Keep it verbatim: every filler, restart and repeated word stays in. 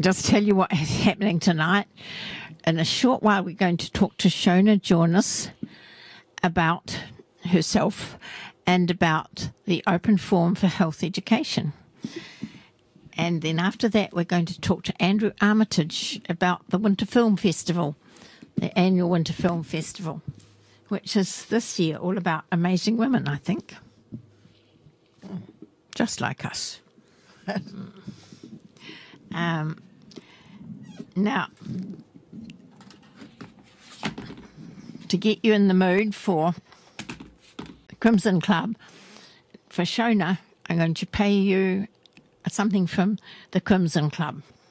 just tell you what is happening tonight. In a short while, we're going to talk to Shona Jonas about herself and about the Open Forum for Health Education. And then after that, we're going to talk to Andrew Armitage about the Winter Film Festival, the annual Winter Film Festival, which is this year all about amazing women, I think. Just like us. um, now, to get you in the mood for the Crimson Club, for Shona, I'm going to pay you something from the Crimson Club.